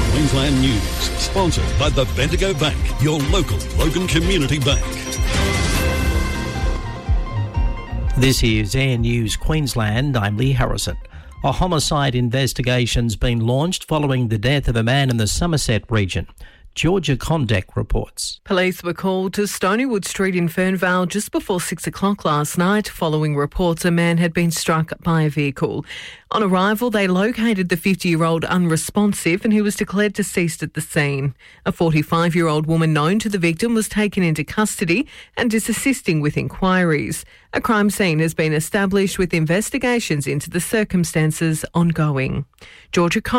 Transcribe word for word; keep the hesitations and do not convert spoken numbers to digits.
Queensland News, sponsored by the Bendigo Bank, your local Logan Community Bank. This is Air News Queensland. I'm Lee Harrison. A homicide investigation's been launched following the death of a man in the Somerset region. Georgia Condek reports. Police were called to Stonywood Street in Fernvale just before six o'clock last night following reports a man had been struck by a vehicle. On arrival, they located the fifty-year-old unresponsive and he was declared deceased at the scene. A forty-five-year-old woman known to the victim was taken into custody and is assisting with inquiries. A crime scene has been established with investigations into the circumstances ongoing. Georgia